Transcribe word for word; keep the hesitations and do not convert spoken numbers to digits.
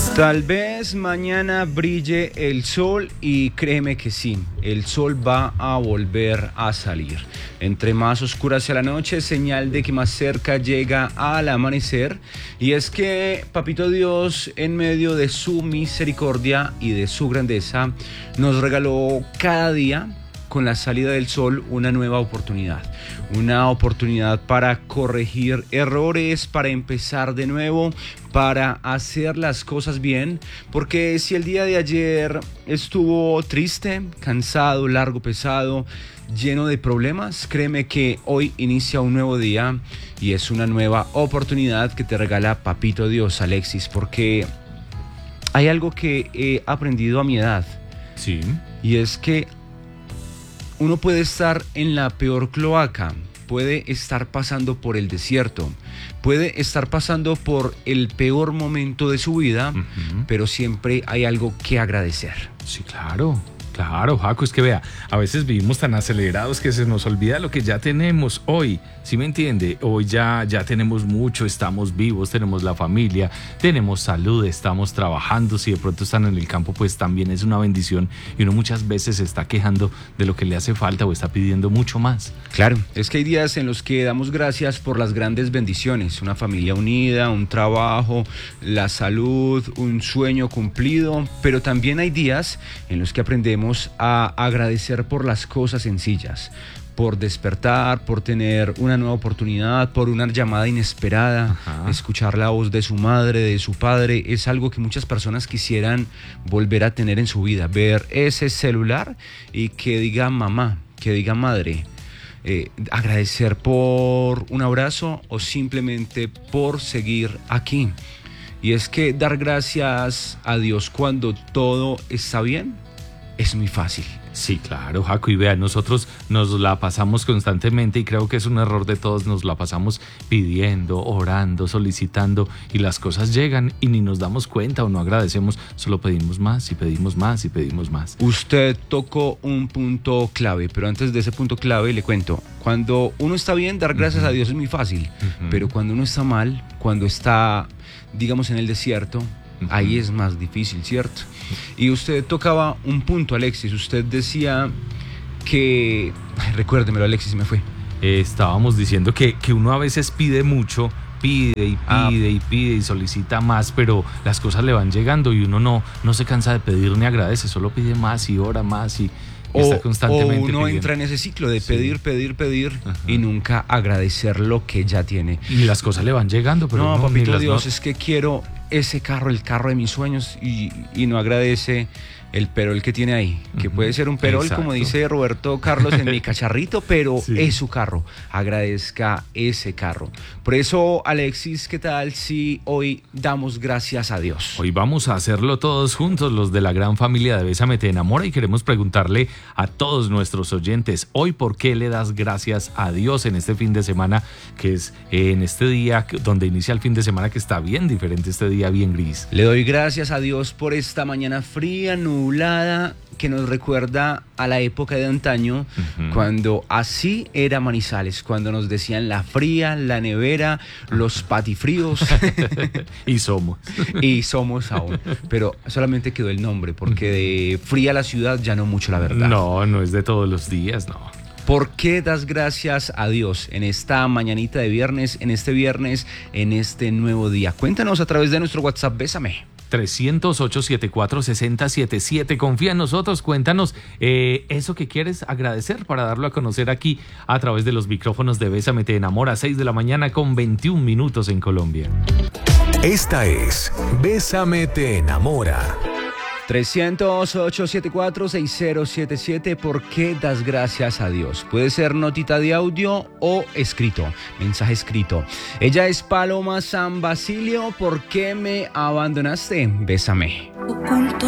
Tal vez mañana brille el sol y créeme que sí, el sol va a volver a salir. Entre más oscura sea la noche, señal de que más cerca llega al amanecer. Y es que Papito Dios, en medio de su misericordia y de su grandeza, nos regaló cada día, con la salida del sol, una nueva oportunidad. Una oportunidad para corregir errores, para empezar de nuevo, para hacer las cosas bien. Porque si el día de ayer estuvo triste, cansado, largo, pesado, lleno de problemas, créeme que hoy inicia un nuevo día y es una nueva oportunidad que te regala Papito Dios, Alexis. Porque hay algo que he aprendido a mi edad. Sí. Y es que uno puede estar en la peor cloaca, puede estar pasando por el desierto, puede estar pasando por el peor momento de su vida, uh-huh. pero siempre hay algo que agradecer. Sí, claro. Claro, Jaco, es que vea, a veces vivimos tan acelerados que se nos olvida lo que ya tenemos hoy, ¿sí me entiende? Hoy ya, ya tenemos mucho, estamos vivos, tenemos la familia, tenemos salud, estamos trabajando. Si de pronto están en el campo, pues también es una bendición y uno muchas veces se está quejando de lo que le hace falta o está pidiendo mucho más. Claro, es que hay días en los que damos gracias por las grandes bendiciones, una familia unida, un trabajo, la salud, un sueño cumplido, pero también hay días en los que aprendemos a agradecer por las cosas sencillas, por despertar, por tener una nueva oportunidad, por una llamada inesperada. Ajá. Escuchar la voz de su madre, de su padre, es algo que muchas personas quisieran volver a tener en su vida, ver ese celular y que diga mamá, que diga madre. Eh, agradecer por un abrazo o simplemente por seguir aquí. Y es que dar gracias a Dios cuando todo está bien es muy fácil. Sí, claro, Jaco, y vea, nosotros nos la pasamos constantemente y creo que es un error de todos, nos la pasamos pidiendo, orando, solicitando y las cosas llegan y ni nos damos cuenta o no agradecemos, solo pedimos más y pedimos más y pedimos más. Usted tocó un punto clave, pero antes de ese punto clave le cuento, cuando uno está bien, dar gracias uh-huh. a Dios es muy fácil, uh-huh. pero cuando uno está mal, cuando está, digamos, en el desierto, uh-huh. ahí es más difícil, ¿cierto? Y usted tocaba un punto, Alexis. Usted decía que... Ay, recuérdemelo, Alexis, se me fue. Eh, estábamos diciendo que, que uno a veces pide mucho, pide y pide ah. y pide y solicita más, pero las cosas le van llegando y uno no, no se cansa de pedir ni agradece, solo pide más y ora más y... O, está constantemente o uno pidiendo. Entra en ese ciclo de sí. pedir, pedir, pedir Ajá. y nunca agradecer lo que ya tiene. Y las cosas le van llegando, pero no, no, Papito Dios, no... es que quiero ese carro, el carro de mis sueños y, y no agradece el perol que tiene ahí, que uh-huh. puede ser un perol, exacto. como dice Roberto Carlos, en mi cacharrito, pero sí. es su carro. Agradezca ese carro. Por eso, Alexis, ¿qué tal si hoy damos gracias a Dios? Hoy vamos a hacerlo todos juntos, los de la gran familia de Bésame Te Enamora, y queremos preguntarle a todos nuestros oyentes, hoy, ¿por qué le das gracias a Dios en este fin de semana, que es en este día donde inicia el fin de semana, que está bien diferente, este día bien gris? Le doy gracias a Dios por esta mañana fría, nublada, que nos recuerda a la época de antaño, uh-huh. cuando así era Manizales, cuando nos decían la fría, la nevera, los patifríos. Y somos. Y somos aún. Pero solamente quedó el nombre, porque de fría la ciudad ya no mucho, la verdad. No, no es de todos los días, no. ¿Por qué das gracias a Dios en esta mañanita de viernes, en este viernes, en este nuevo día? Cuéntanos a través de nuestro WhatsApp, Bésame. trescientos ocho setenta y cuatro sesenta setenta y siete. Confía en nosotros, cuéntanos eh, eso que quieres agradecer para darlo a conocer aquí a través de los micrófonos de Bésame Te Enamora, seis de la mañana con veintiún minutos en Colombia. Esta es Bésame Te Enamora. trescientos ocho setenta y cuatro sesenta setenta y siete. ¿Por qué das gracias a Dios? Puede ser notita de audio o escrito, mensaje escrito. Ella es Paloma San Basilio. ¿Por qué me abandonaste? Bésame.